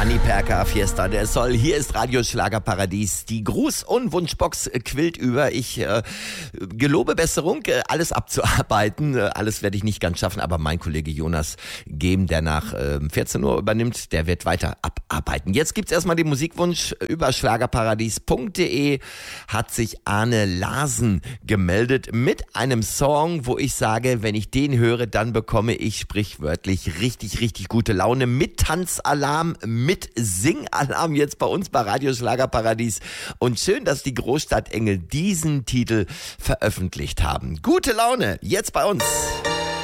Anni Perka, Fiesta del Sol. Hier ist Radio Schlagerparadies. Die Gruß- und Wunschbox quillt über. Ich gelobe Besserung, alles abzuarbeiten. Alles werde ich nicht ganz schaffen, aber mein Kollege Jonas Gehm, der nach 14 Uhr übernimmt, der wird weiter abarbeiten. Jetzt gibt's erstmal den Musikwunsch. Über schlagerparadies.de hat sich Arne Larsen gemeldet mit einem Song, wo ich sage, wenn ich den höre, dann bekomme ich sprichwörtlich richtig gute Laune mit Tanzalarm, mit Singalarm jetzt bei uns bei Radio Schlagerparadies. Und schön, dass die Großstadtengel diesen Titel veröffentlicht haben. Gute Laune, jetzt bei uns.